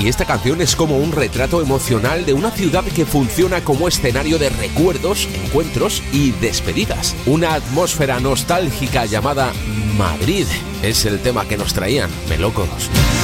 y esta canción es como un retrato emocional de una ciudad que funciona como escenario de recuerdos, encuentros y despedidas. Una atmósfera nostálgica llamada Madrid es el tema que nos traían Melócodos.